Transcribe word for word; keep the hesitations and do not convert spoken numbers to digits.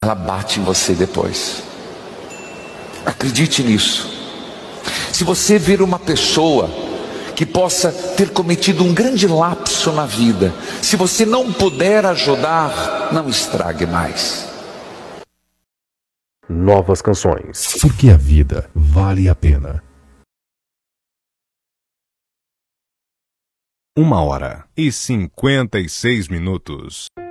ela bate em você depois. Acredite nisso. Se você vir uma pessoa que possa ter cometido um grande lapso na vida, se você não puder ajudar, não estrague mais. Novas canções. Porque a vida vale a pena. Uma hora e cinquenta e seis minutos.